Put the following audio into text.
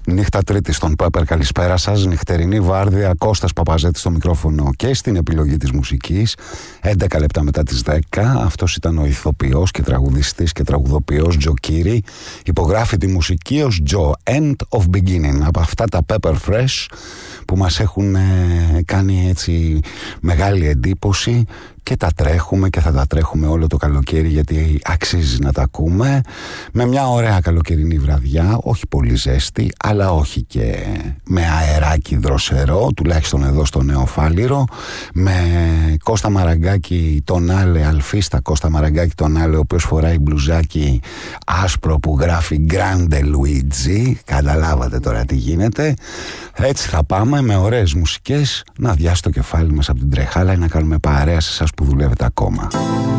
Νύχτα Τρίτη στον Πέπερ, καλησπέρα σας. Νυχτερινή βάρδια, Κώστας Παπαζέτης στο μικρόφωνο και στην επιλογή της μουσικής. 11 λεπτά μετά τις 10. Αυτός ήταν ο ηθοποιός και τραγουδιστής και τραγουδοποιός Τζο Κίρι. Υπογράφει τη μουσική ως Joe, End of Beginning. Από αυτά τα Pepper Fresh που μας έχουν κάνει έτσι μεγάλη εντύπωση. Και τα τρέχουμε και θα τα τρέχουμε όλο το καλοκαίρι, γιατί αξίζει να τα ακούμε. Με μια ωραία καλοκαιρινή βραδιά, όχι πολύ ζέστη, αλλά όχι και με αεράκι δροσερό, τουλάχιστον εδώ στο Νέο Φάληρο. Με Κώστα Μαραγκάκη τον Άλε, αλφίστα Κώστα Μαραγκάκη τον Άλε, ο οποίος φοράει μπλουζάκι άσπρο που γράφει Grande Luigi. Καταλάβατε τώρα τι γίνεται. Έτσι θα πάμε με ωραίες μουσικές να διάσει το κεφάλι μας από την τρεχάλα ή να κάνουμε παρέα σε εσάς που δουλεύετε ακόμα.